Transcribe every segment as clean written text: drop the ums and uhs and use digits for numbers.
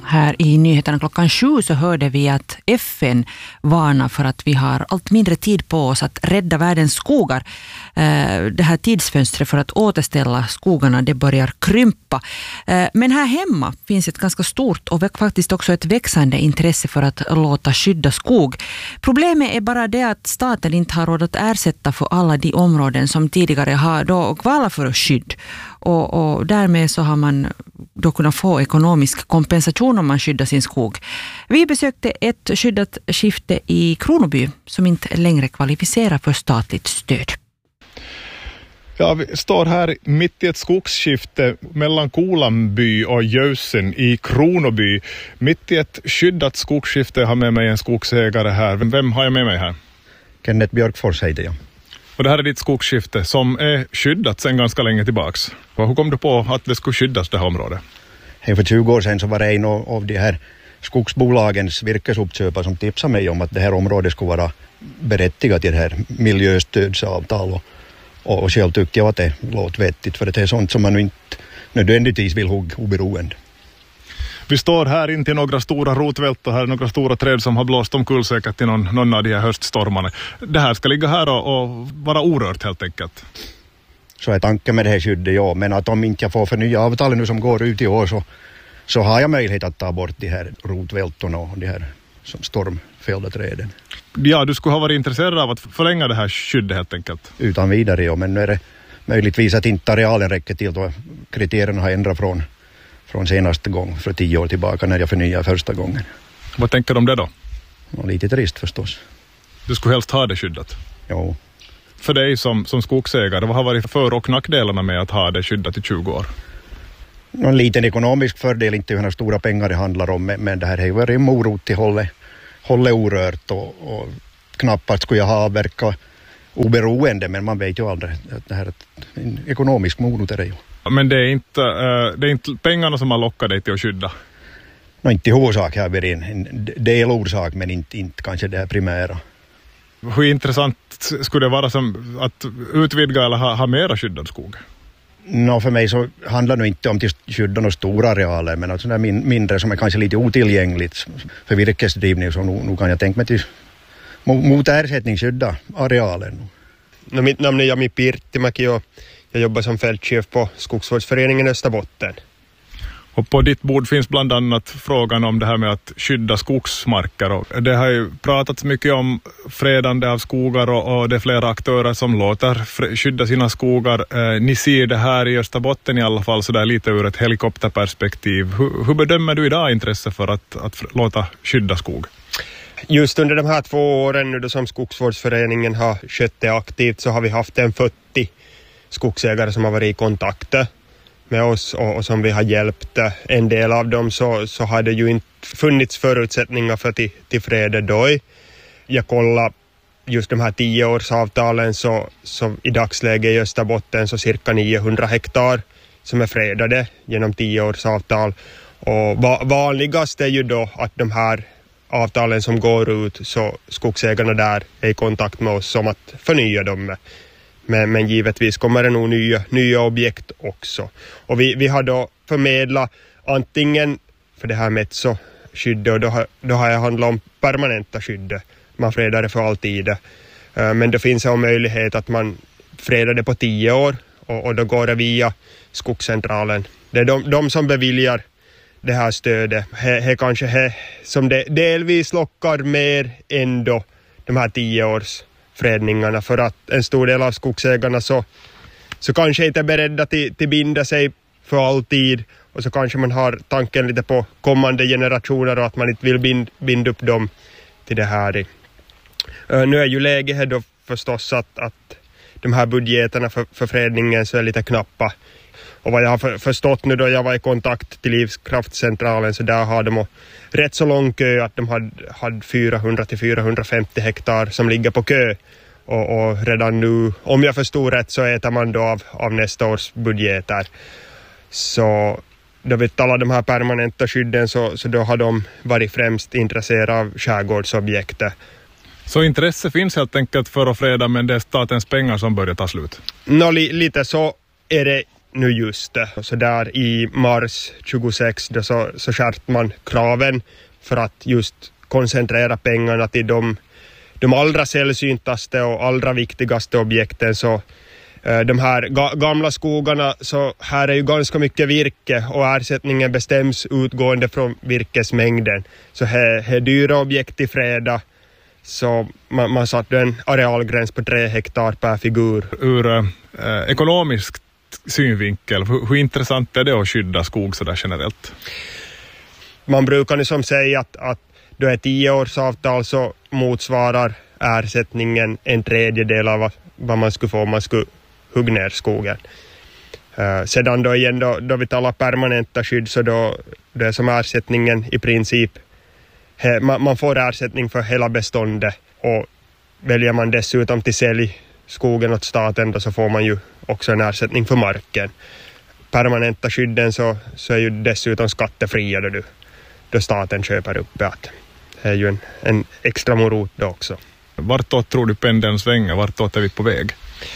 Här i nyheterna 7 så hörde vi att FN varnar för att vi har allt mindre tid på oss att rädda världens skogar. Det här tidsfönstret för att återställa skogarna, det börjar krympa. Men här hemma finns ett ganska stort och faktiskt också ett växande intresse för att låta skydda skog. Problemet är bara det att staten inte har råd att ersätta för alla de områden som tidigare har då kvalat för skydd. Och därmed så har man då kunnat få ekonomisk kompensation om man skyddar sin skog. Vi besökte ett skyddat skifte i Kronoby som inte längre kvalificerar för statligt stöd. Ja, vi står här mitt i ett skogsskifte mellan Kolanby och Jösen i Kronoby. Mitt i ett skyddat skogsskifte har med mig en skogsägare här. Vem har jag med mig här? Kenneth Björkfors heter jag. Och det här är ditt skogsskifte som är skyddat sedan ganska länge tillbaks. Hur kom du på att det skulle skyddas det här området? För 20 år sedan så var det en av de här skogsbolagens virkesuppköpare som tipsade mig om att det här området skulle vara berättigat till det här miljöstödsavtal. Och själv tyckte jag att det låter vettigt, för det är sånt som man nu inte nödvändigtvis vill ha oberoende. Vi står här in till några stora rotvältor, här några stora träd som har blåst omkull säkert till någon av de här höststormarna. Det här ska ligga här och vara orört helt enkelt. Så är tanken med det här skyddet, ja. Men att om inte jag får förnya avtalet nu som går ut i år så har jag möjlighet att ta bort de här rotvältorna och de här som stormfällda träden. Ja, du skulle ha varit intresserad av att förlänga det här skyddet helt enkelt. Utan vidare, ja. Men nu är det möjligtvis att inte arealen räcker till då kriterierna har ändrat från senaste gång för 10 år tillbaka när jag förnyade första gången. Vad tänker du om det då? Och lite trist förstås. Du skulle helst ha det skyddat? Jo. För dig som skogsägare, vad har varit för- och nackdelarna med att ha det skyddat i 20 år? Någon liten ekonomisk fördel, inte hur stora pengar det handlar om, men det här har ju varit en morot till hållet orört och knappast skulle jag ha avverkat oberoende, men man vet ju aldrig att det här är en ekonomisk morot är det ju. Men det är inte pengarna som har lockat dig till att skydda? Inte huvudsak har varit en delorsak, men inte kanske det här primära. Hur intressant skulle det vara som att utvidga eller ha mera skyddad skog? För mig så handlar det inte om att skydda några stora arealer, men alltså mindre som är kanske lite otillgängligt för virkesdrivning, så nu kan jag tänka mig till mot ersättning skydda arealen. Mitt namn är Jami Pirttimäki och jag jobbar som fältchef på Skogsvårdsföreningen Österbotten. Och på ditt bord finns bland annat frågan om det här med att skydda skogsmarker. Och det har ju pratats mycket om fredande av skogar och det är flera aktörer som låter skydda sina skogar. Ni ser det här i Österbotten i alla fall så där lite ur ett helikopterperspektiv. Hur bedömer du idag intresse för att låta skydda skog? Just under de här 2 åren nu då som Skogsvårdsföreningen har skött det aktivt så har vi haft en 40 skogsägare som har varit i kontakt med oss och som vi har hjälpt. En del av dem så har det ju inte funnits förutsättningar för till fred då. Jag kollar just de här 10-årsavtalen så i dagsläget i Österbotten så cirka 900 hektar som är fredade genom 10-årsavtal. Och vanligast är ju då att de här avtalen som går ut så skogsägarna där är i kontakt med oss om att förnya dem. Men givetvis kommer det nog nya objekt också. Och vi har då förmedlat antingen för det här Metso-skydd och då har jag handlat om permanenta skydd. Man fredar det för alltid. Men det finns en möjlighet att man fredar det på 10 år och då går det via Skogscentralen. Det är de som beviljar det här stödet. Det kanske som det delvis lockar mer ändå de här 10 års fredningarna, för att en stor del av skogsägarna så kanske inte är beredda till binda sig för alltid, och så kanske man har tanken lite på kommande generationer och att man inte vill binda upp dem till det här. Nu är ju läget då förstås att de här budgeterna för fredningen så är lite knappa. Och vad jag har förstått nu då jag var i kontakt till Livskraftcentralen så där har de rätt så lång kö att de hade 400 till 450 hektar som ligger på kö. Och redan nu, om jag förstår rätt, så äter man då av nästa års budgeter. Så då vi talar de här permanenta skydden så då har de varit främst intresserade av skärgårdsobjekter. Så intresse finns helt enkelt för att freda, men det är statens pengar som börjar ta slut? Lite så är det nu just. Så där i mars 26 då så skärpte man kraven för att just koncentrera pengarna till de allra sällsyntaste och allra viktigaste objekten. Så de här gamla skogarna, så här är ju ganska mycket virke och ersättningen bestäms utgående från virkesmängden. Så här är dyra objekt i freda, så man satte en arealgräns på 3 hektar per figur. Ur ekonomisk synvinkel, hur intressant är det att skydda skog så där generellt? Man brukar nu som säga att då ett 10-årsavtal så motsvarar ersättningen 1/3 av vad man skulle få om man skulle hugga ner skogen. Sedan då igen då vi talar permanenta skydd, så då det är som ersättningen i princip. Man får ersättning för hela beståndet, och väljer man dessutom till sälj skogen åt staten då, så får man ju också en ersättning för marken. Permanenta skydden så är ju dessutom skattefria då staten köper upp det. Det är ju en extra morot då också. Vartåt tror du pendeln svänger? Vartåt är vi på väg?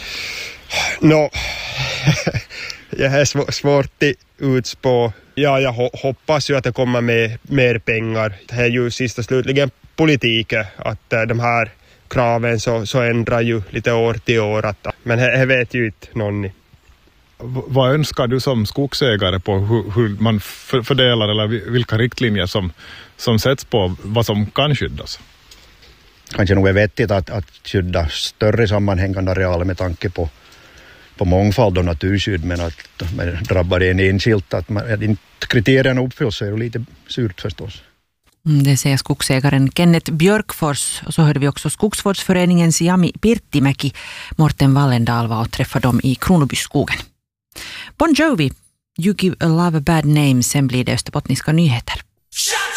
Jag är svårt att utspå. Ja, jag hoppas ju att det kommer med mer pengar. Det är ju sist och slutligen politiken, att de här kraven så ändrar ju lite år till år. Men det vet ju inte någon. Vad önskar du som skogsägare på hur man fördelar, eller vilka riktlinjer som sätts på vad som kan skyddas? Kanske nog är vettigt att skydda större sammanhängande arealer med tanke på mångfald och naturskydd, men att drabbar det en enskilt att kriterierna uppfylls, så är det lite surt förstås. Det säger skogsägaren Kenneth Björkfors, och så hörde vi också Skogsvårdsföreningens Jami Pirttimäki. Morten Wallendal var och träffade dem i Kronobyskogen. Bon Jovi, You Give a Love a Bad Name, sen blir det österbottniska nyheter.